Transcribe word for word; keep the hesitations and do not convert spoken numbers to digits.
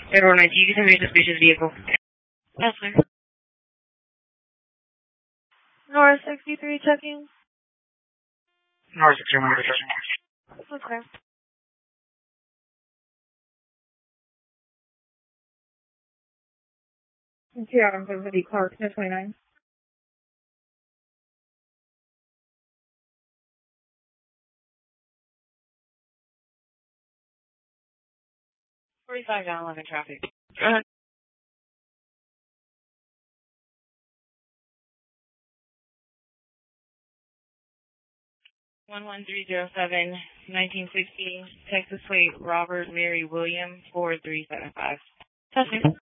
Federal nineteen, you can send me a suspicious vehicle. Yes, sir. North sixty-three checking. North sixty-three checking. Okay. Two items over the Clark, no twenty-nine. forty-five down eleven traffic. Go ahead. one one three zero seven, nineteen sixty, Texas plate, Robert Mary William, four three seven five. Testing.